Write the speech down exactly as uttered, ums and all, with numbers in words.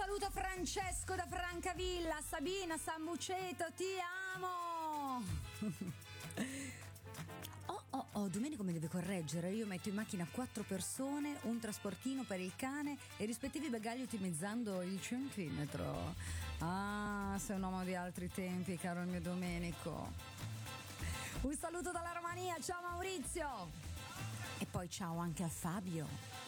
saluto a Francesco da Francavilla, Sabina Sambuceto, ti amo. Oh, oh, oh, Domenico mi deve correggere. Io metto in macchina quattro persone, un trasportino per il cane e i rispettivi bagagli ottimizzando il centimetro. Ah, sei un uomo di altri tempi, caro il mio Domenico. Un saluto dalla Romania, ciao Maurizio. E poi ciao anche a Fabio.